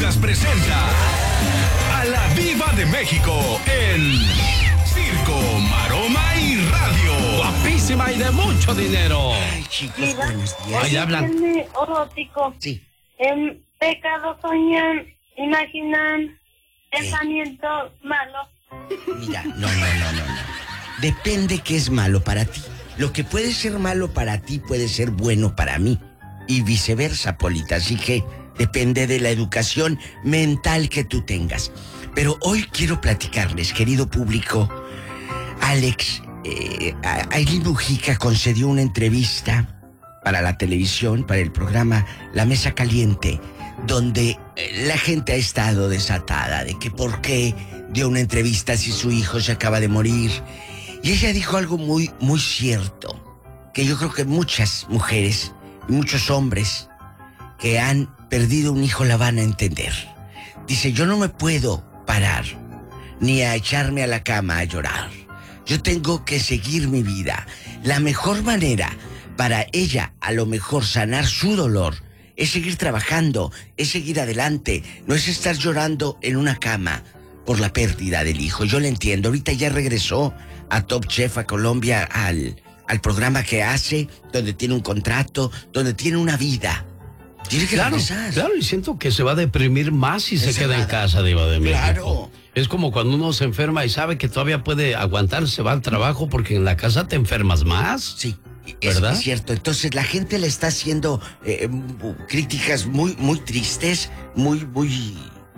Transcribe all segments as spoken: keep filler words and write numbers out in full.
Lucas presenta a la Diva de México en Circo, Maroma y Radio. Guapísima y de mucho dinero. Ay, chicos, Diva, buenos días. Ahí hablan. tiene erótico. Sí. En pecado soñan, imaginan, pensamientos malos. Mira, no, no, no, no, no. Depende qué es malo para ti. Lo que puede ser malo para ti puede ser bueno para mí. Y viceversa, Polita. Así que depende de la educación mental que tú tengas. Pero hoy quiero platicarles, querido público. Alex, eh, Ailín Mujica concedió una entrevista para la televisión, para el programa La Mesa Caliente, donde eh, la gente ha estado desatada de que por qué dio una entrevista si su hijo se acaba de morir. Y ella dijo algo muy, muy cierto, que yo creo que muchas mujeres y muchos hombres que han perdido un hijo la van a entender. Dice, yo no me puedo parar ni a echarme a la cama a llorar. Yo tengo que seguir mi vida. La mejor manera para ella, a lo mejor, sanar su dolor es seguir trabajando, es seguir adelante, no es estar llorando en una cama por la pérdida del hijo. Yo le entiendo. Ahorita ya regresó a Top Chef, a Colombia, al, al programa que hace, donde tiene un contrato, donde tiene una vida. Tiene que Claro, regresar. claro, y siento que se va a deprimir más si se Encerrada. queda en casa, Diva de México. Claro. Es como cuando uno se enferma y sabe que todavía puede aguantar, se va al trabajo porque en la casa te enfermas más. Sí, es, ¿Verdad? es cierto. Entonces la gente le está haciendo eh, críticas muy, muy tristes, muy, muy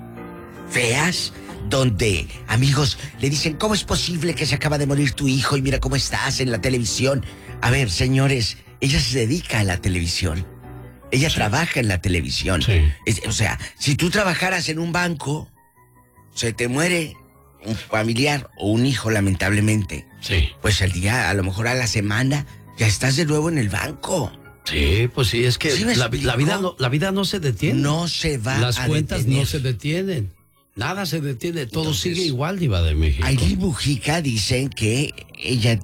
feas, donde amigos le dicen, ¿cómo es posible que se acaba de morir tu hijo y mira cómo estás en la televisión? A ver, señores, ella se dedica a la televisión. Ella sí. trabaja en la televisión. Sí. Es, o sea, si tú trabajaras en un banco, se te muere un familiar o un hijo, lamentablemente. Sí. Pues el día, a lo mejor a la semana, ya estás de nuevo en el banco. Sí, pues sí, es que ¿Sí la, la, vida no, la vida no se detiene. No se va Las a cuentas detener. no se detienen. Nada se detiene, todo Entonces, sigue igual, Diva de México. Ailín Mujica dicen que ella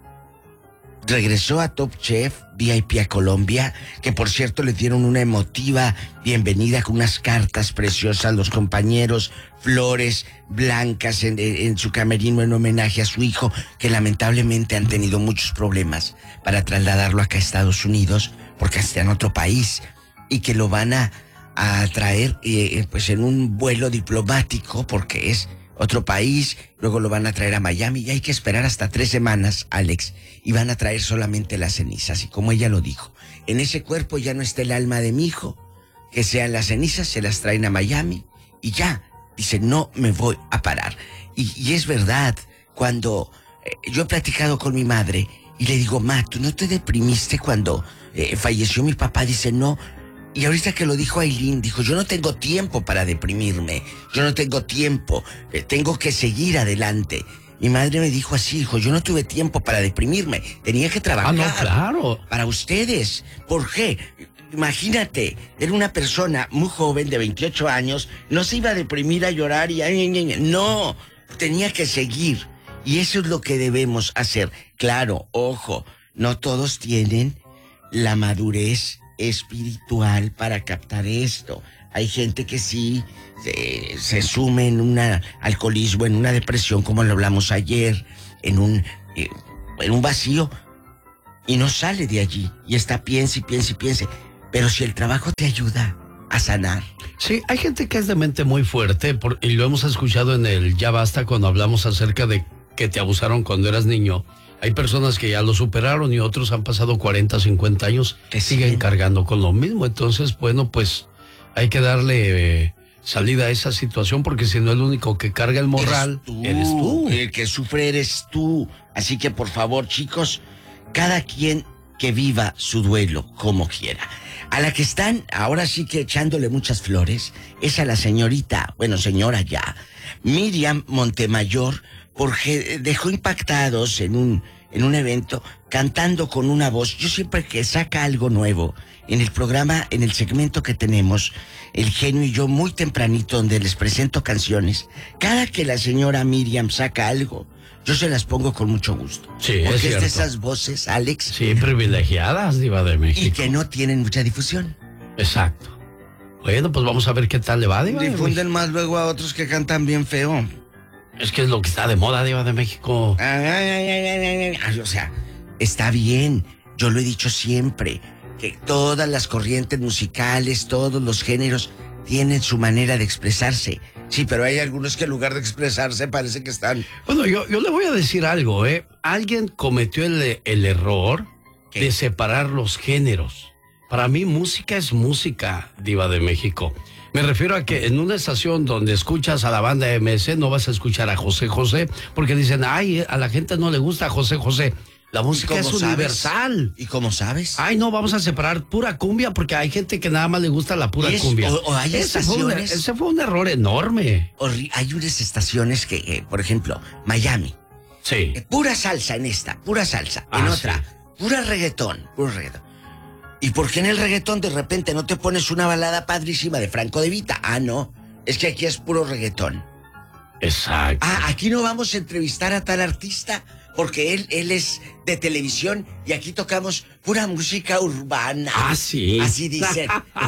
regresó a Top Chef V I P a Colombia, que por cierto le dieron una emotiva bienvenida con unas cartas preciosas, los compañeros, flores blancas en, en su camerino en homenaje a su hijo, que lamentablemente han tenido muchos problemas para trasladarlo acá a Estados Unidos, porque está en otro país, y que lo van a, a traer eh, pues en un vuelo diplomático, porque es otro país, luego lo van a traer a Miami y hay que esperar hasta tres semanas, Alex, y van a traer solamente las cenizas. Y como ella lo dijo, en ese cuerpo ya no está el alma de mi hijo, que sean las cenizas, se las traen a Miami y ya, dice, no me voy a parar. Y, y es verdad, cuando eh, yo he platicado con mi madre y le digo, ma, ¿tú no te deprimiste cuando eh, falleció mi papá? Dice, no. Y ahorita que lo dijo Ailín, dijo, yo no tengo tiempo para deprimirme, yo no tengo tiempo, eh, tengo que seguir adelante. Mi madre me dijo así, hijo, yo no tuve tiempo para deprimirme, tenía que trabajar. Ah, no, claro. Para ustedes. ¿Por qué? Imagínate, era una persona muy joven de veintiocho años, no se iba a deprimir, a llorar y a... No, tenía que seguir. Y eso es lo que debemos hacer. Claro, ojo, no todos tienen la madurez espiritual para captar esto. Hay gente que sí se, se sume en un alcoholismo, en una depresión, como lo hablamos ayer, en un, eh, en un vacío, y no sale de allí, y está piense y piense y piense. Pero si el trabajo te ayuda a sanar. Sí, hay gente que es de mente muy fuerte, por, y lo hemos escuchado en el Ya Basta cuando hablamos acerca de que te abusaron cuando eras niño. Hay personas que ya lo superaron y otros han pasado cuarenta, cincuenta años que siguen cargando con lo mismo. Entonces, bueno, pues hay que darle eh, salida a esa situación, porque si no, el único que carga el morral eres tú. eres tú. El que sufre eres tú. Así que, por favor, chicos, cada quien que viva su duelo como quiera. A la que están ahora sí que echándole muchas flores es a la señorita, bueno, señora ya, Miriam Montemayor, porque dejó impactados en un, en un evento cantando con una voz. Yo siempre que saca algo nuevo en el programa, en el segmento que tenemos, El Genio y yo, muy tempranito, donde les presento canciones, cada que la señora Miriam saca algo, yo se las pongo con mucho gusto. Sí, porque es es cierto. de esas voces, Alex, Sí, privilegiadas, Diva de México. y que no tienen mucha difusión. Exacto. Bueno, pues vamos a ver qué tal le va, Diva. Difunden más luego a otros que cantan bien feo. Es que es lo que está de moda, Diva de México. Ay, ay, ay, ay, ay, ay. O sea, está bien. Yo lo he dicho siempre, que todas las corrientes musicales, todos los géneros tienen su manera de expresarse. Sí, pero hay algunos que en lugar de expresarse parece que están... Bueno, yo, yo le voy a decir algo, ¿eh? Alguien cometió el, el error ¿Qué? de separar los géneros. Para mí, música es música, Diva de México. Me refiero a que en una estación donde escuchas a la banda M S, no vas a escuchar a José José, porque dicen, ay, a la gente no le gusta José José. La música es sabes? universal. ¿Y cómo sabes? Ay, no, vamos a separar pura cumbia porque hay gente que nada más le gusta la pura Es- cumbia. o- o hay ese, fue un, estaciones- ese fue un error enorme. Horri- Hay unas estaciones que, eh, por ejemplo, Miami, Sí. eh, pura salsa en esta, pura salsa. En Ah, otra, sí. pura reggaetón, puro reggaetón. ¿Y por qué en el reggaetón de repente no te pones una balada padrísima de Franco De Vita? Ah, no, es que aquí es puro reggaetón. Exacto. Ah, aquí no vamos a entrevistar a tal artista porque él, él es de televisión y aquí tocamos pura música urbana. Ah, sí. Así dicen.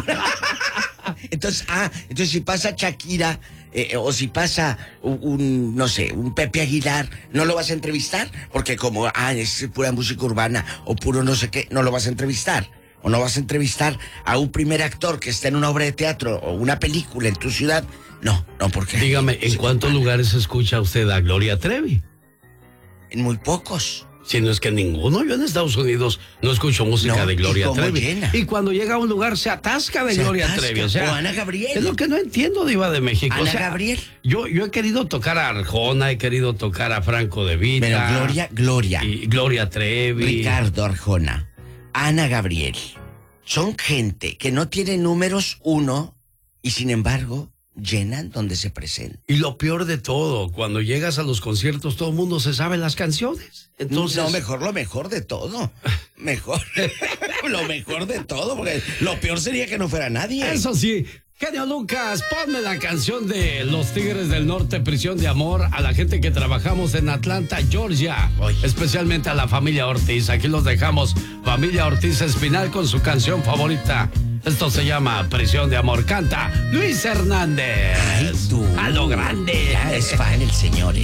Entonces, ah, entonces si pasa Shakira eh, o si pasa un, un, no sé, un Pepe Aguilar, ¿no lo vas a entrevistar? Porque como, ah, es pura música urbana o puro no sé qué, no lo vas a entrevistar. O no vas a entrevistar a un primer actor que está en una obra de teatro o una película en tu ciudad. No, no, porque... Dígame, ¿en cuántos lugares escucha usted a Gloria Trevi? En muy pocos. Si no es que ninguno. Yo en Estados Unidos no escucho música No, de ¿y Gloria cómo Trevi. llena? Y cuando llega a un lugar se atasca de Se Gloria atasca. Trevi. O sea, O Ana Gabriel. es lo que no entiendo, Diva de México. Ana O sea, Gabriel. Yo, yo he querido tocar a Arjona, he querido tocar a Franco De Vita. Pero Gloria, Gloria, Y Gloria Trevi. Ricardo Arjona, Ana Gabriel, son gente que no tiene números uno y sin embargo llenan donde se presentan. Y lo peor de todo, cuando llegas a los conciertos, todo el mundo se sabe las canciones. Entonces, No, mejor lo mejor de todo. Mejor. Lo mejor de todo, porque lo peor sería que no fuera nadie. eso sí, genio Lucas, ponme la canción de Los Tigres del Norte, Prisión de Amor, a la gente que trabajamos en Atlanta, Georgia, Oye. especialmente a la familia Ortiz. Aquí los dejamos, familia Ortiz Espinal, con su canción favorita. Esto se llama Prisión de Amor. Canta Luis Hernández. Ay, tú. A lo grande. Ya es fan el señor, ¿eh?